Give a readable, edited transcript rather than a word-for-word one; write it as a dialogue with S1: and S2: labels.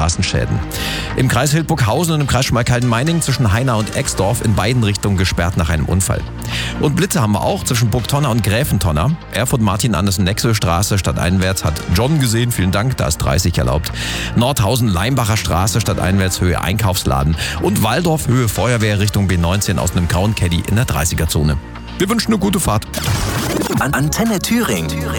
S1: Straßenschäden. Im Kreis Hildburghausen und im Kreis Schmalkalden-Meiningen zwischen Hainau und Exdorf in beiden Richtungen gesperrt nach einem Unfall. Und Blitze haben wir auch zwischen Burgtonner und Gräfentonner. Erfurt-Martin-Andersen-Nexel-Straße stadteinwärts hat John gesehen, vielen Dank, da ist 30 erlaubt. Nordhausen-Leimbacher Straße stadteinwärts Höhe Einkaufsladen. Und Waldorf Höhe Feuerwehr Richtung B19 aus einem grauen Caddy in der 30er-Zone. Wir wünschen eine gute Fahrt.
S2: Antenne Thüringen.